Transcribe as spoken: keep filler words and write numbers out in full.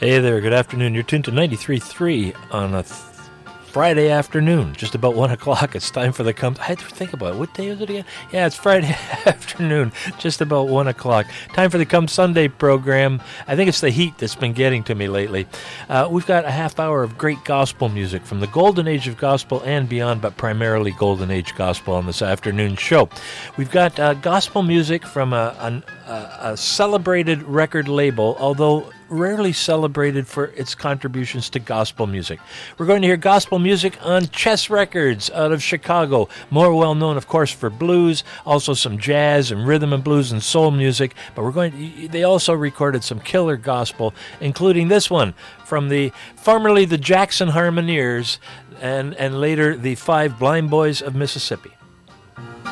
Hey there, good afternoon. You're tuned to ninety-three point three on a th- Friday afternoon, just about one o'clock. It's time for the come. I had to think about it. What day is it again? Yeah, it's Friday afternoon, just about one o'clock. Time for the Come Sunday program. I think it's the heat that's been getting to me lately. Uh, we've got a half hour of great gospel music from the golden age of gospel and beyond, but primarily golden age gospel on this afternoon show. We've got uh, gospel music from a, an, a, a celebrated record label, although rarely celebrated for its contributions to gospel music. We're going to hear gospel music on Chess Records out of Chicago, more well known, of course, for blues, also some jazz and rhythm and blues and soul music. But we're going to, they also recorded some killer gospel, including this one from the formerly the Jackson Harmoniers and and later the Five Blind Boys of Mississippi.